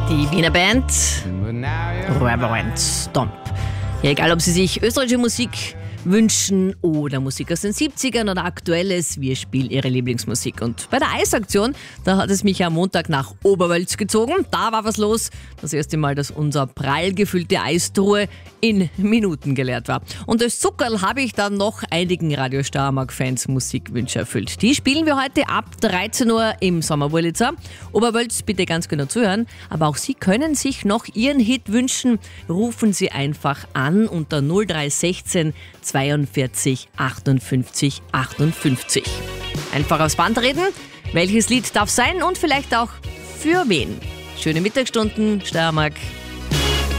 Die Wiener Band Reverend Stomp. Ja, egal ob Sie sich österreichische Musik wünschen oder Musik aus den 70ern oder Aktuelles, wir spielen Ihre Lieblingsmusik. Und bei der Eisaktion, da hat es mich am Montag nach Oberwölz gezogen. Da war was los. Das erste Mal, dass unser prall gefüllte Eistruhe in Minuten geleert war. Und als Zuckerl habe ich dann noch einigen Radio Steiermark-Fans Musikwünsche erfüllt. Die spielen wir heute ab 13 Uhr im Sommerwurlitzer. Oberwölz, bitte ganz genau zuhören. Aber auch Sie können sich noch Ihren Hit wünschen. Rufen Sie einfach an unter 0316 42 58 58. Einfach aufs Band reden. Welches Lied darf sein und vielleicht auch für wen? Schöne Mittagsstunden, Steiermark.